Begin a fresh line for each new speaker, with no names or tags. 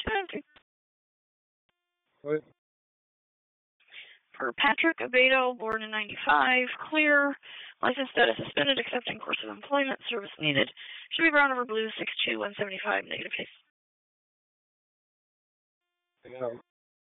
20.
What?
For Patrick Abedo, born in 95, clear. License status suspended, accepting course of employment, service needed. Should be brown over blue, 62175, negative case.
Yeah.